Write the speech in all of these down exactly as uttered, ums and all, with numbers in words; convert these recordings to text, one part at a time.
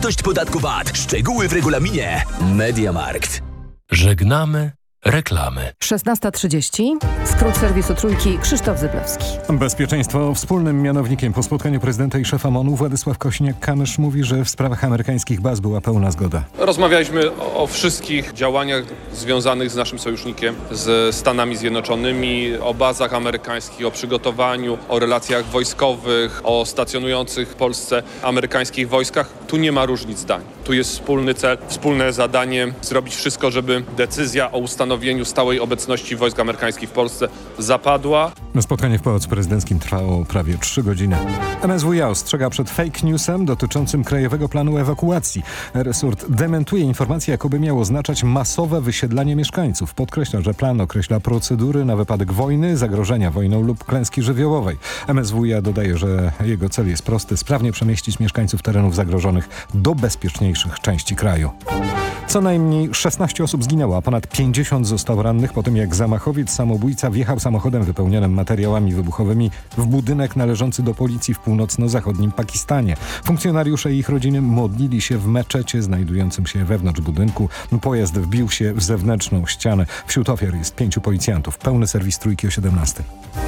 zawartość podatku V A T. Szczegóły w regulaminie. MediaMarkt. Żegnamy reklamy. szesnasta trzydzieści. Skrót serwisu Trójki, Krzysztof Zyblewski. Bezpieczeństwo wspólnym mianownikiem. Po spotkaniu prezydenta i szefa MON-u Władysław Kośniak-Kamysz mówi, że w sprawach amerykańskich baz była pełna zgoda. Rozmawialiśmy o, o wszystkich działaniach związanych z naszym sojusznikiem, z Stanami Zjednoczonymi, o bazach amerykańskich, o przygotowaniu, o relacjach wojskowych, o stacjonujących w Polsce amerykańskich wojskach. Tu nie ma różnic zdań. Tu jest wspólny cel, wspólne zadanie zrobić wszystko, żeby decyzja o ustanowieniu stałej obecności wojsk amerykańskich w Polsce zapadła. Spotkanie w Pałacu Prezydenckim trwało prawie trzy godziny. M S W iA ostrzega przed fake newsem dotyczącym Krajowego Planu Ewakuacji. Resort dementuje informacje, jakoby miał oznaczać masowe wysiedlanie mieszkańców. Podkreśla, że plan określa procedury na wypadek wojny, zagrożenia wojną lub klęski żywiołowej. M S W iA dodaje, że jego cel jest prosty: sprawnie przemieścić mieszkańców terenów zagrożonych do bezpieczniejszych części kraju. Co najmniej szesnaście osób zginęło, a ponad pięćdziesiąt zostało rannych po tym, jak zamachowiec samobójca wjechał samochodem wypełnionym materiałami wybuchowymi w budynek należący do policji w północno-zachodnim Pakistanie. Funkcjonariusze i ich rodziny modlili się w meczecie znajdującym się wewnątrz budynku. Pojazd wbił się w zewnętrzną ścianę. Wśród ofiar jest pięciu policjantów. Pełny serwis Trójki o siedemnastej.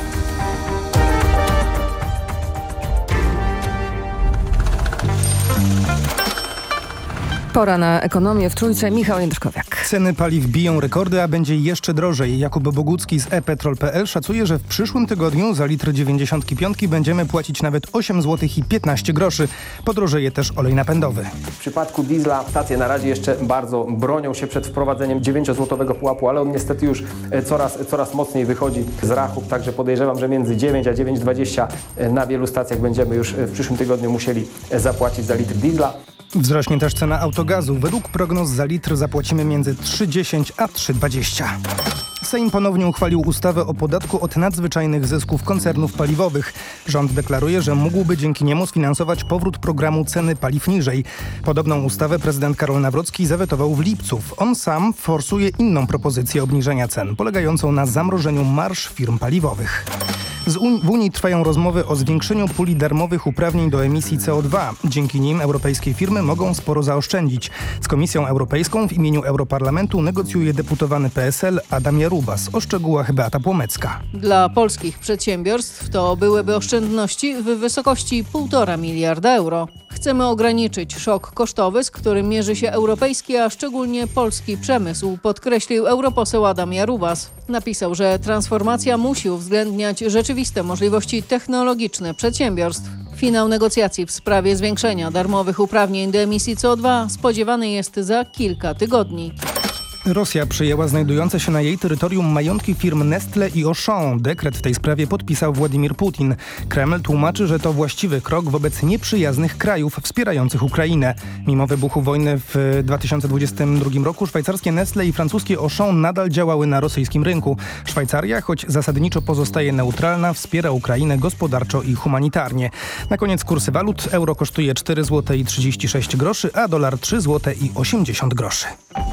Pora na ekonomię w Trójce. Michał Jędrkowiak. Ceny paliw biją rekordy, a będzie jeszcze drożej. Jakub Bogucki z e petrol kropka p l szacuje, że w przyszłym tygodniu za litr dziewięćdziesiątki piątki będziemy płacić nawet osiem złotych i piętnaście groszy. Podrożeje też olej napędowy. W przypadku diesla stacje na razie jeszcze bardzo bronią się przed wprowadzeniem dziewięciozłotowego pułapu, ale on niestety już coraz, coraz mocniej wychodzi z rachub, także podejrzewam, że między dziewięć a dziewięć dwadzieścia na wielu stacjach będziemy już w przyszłym tygodniu musieli zapłacić za litr diesla. Wzrośnie też cena autogazu. Według prognoz za litr zapłacimy między trzy dziesięć a trzy dwadzieścia. Sejm ponownie uchwalił ustawę o podatku od nadzwyczajnych zysków koncernów paliwowych. Rząd deklaruje, że mógłby dzięki niemu sfinansować powrót programu Ceny Paliw Niżej. Podobną ustawę prezydent Karol Nawrocki zawetował w lipcu. On sam forsuje inną propozycję obniżenia cen, polegającą na zamrożeniu marż firm paliwowych. Z Uni- w Unii trwają rozmowy o zwiększeniu puli darmowych uprawnień do emisji C O dwa. Dzięki nim europejskie firmy mogą sporo zaoszczędzić. Z Komisją Europejską w imieniu Europarlamentu negocjuje deputowany P S L Adam Jarubas. O szczegółach Beata Płomecka. Dla polskich przedsiębiorstw to byłyby oszczędności w wysokości półtora miliarda euro. Chcemy ograniczyć szok kosztowy, z którym mierzy się europejski, a szczególnie polski przemysł, podkreślił europoseł Adam Jarubas. Napisał, że transformacja musi uwzględniać rzeczywiste możliwości technologiczne przedsiębiorstw. Finał negocjacji w sprawie zwiększenia darmowych uprawnień do emisji C O dwa spodziewany jest za kilka tygodni. Rosja przejęła znajdujące się na jej terytorium majątki firm Nestle i Auchan. Dekret w tej sprawie podpisał Władimir Putin. Kreml tłumaczy, że to właściwy krok wobec nieprzyjaznych krajów wspierających Ukrainę. Mimo wybuchu wojny w dwa tysiące dwudziestym drugim roku szwajcarskie Nestle i francuskie Auchan nadal działały na rosyjskim rynku. Szwajcaria, choć zasadniczo pozostaje neutralna, wspiera Ukrainę gospodarczo i humanitarnie. Na koniec kursy walut. Euro kosztuje cztery złote i trzydzieści sześć groszy, a dolar trzy złote i osiemdziesiąt groszy.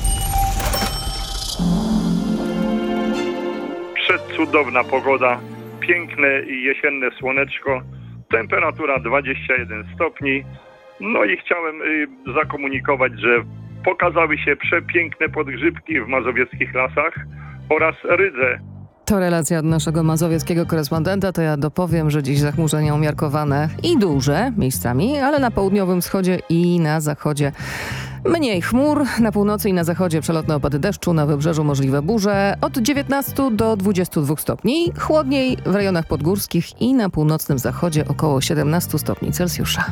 Cudowna pogoda, piękne i jesienne słoneczko, temperatura dwadzieścia jeden stopni. No i chciałem y, zakomunikować, że pokazały się przepiękne podgrzybki w mazowieckich lasach oraz rydze. To relacja od naszego mazowieckiego korespondenta. To ja dopowiem, że dziś zachmurzenia umiarkowane i duże miejscami, ale na południowym wschodzie i na zachodzie mniej chmur. Na północy i na zachodzie przelotne opady deszczu, na wybrzeżu możliwe burze. Od dziewiętnastu do dwudziestu dwóch stopni. Chłodniej w rejonach podgórskich i na północnym zachodzie około siedemnastu stopni Celsjusza.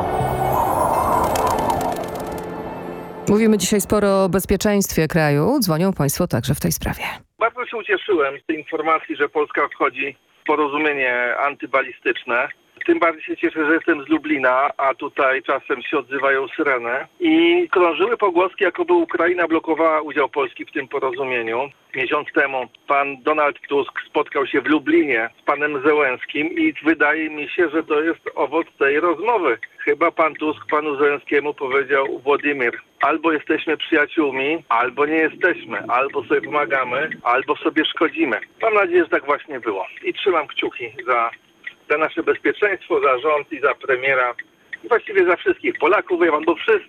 Mówimy dzisiaj sporo o bezpieczeństwie kraju. Dzwonią Państwo także w tej sprawie. Bardzo się ucieszyłem z tej informacji, że Polska wchodzi w porozumienie antybalistyczne. Tym bardziej się cieszę, że jestem z Lublina, a tutaj czasem się odzywają syreny. I krążyły pogłoski, jakoby Ukraina blokowała udział Polski w tym porozumieniu. Miesiąc temu pan Donald Tusk spotkał się w Lublinie z panem Zełenskim i wydaje mi się, że to jest owoc tej rozmowy. Chyba pan Tusk panu Zełenskiemu powiedział: Władimir, albo jesteśmy przyjaciółmi, albo nie jesteśmy. Albo sobie pomagamy, albo sobie szkodzimy. Mam nadzieję, że tak właśnie było. I trzymam kciuki za za nasze bezpieczeństwo, za rząd i za premiera i właściwie za wszystkich Polaków, bo wszyscy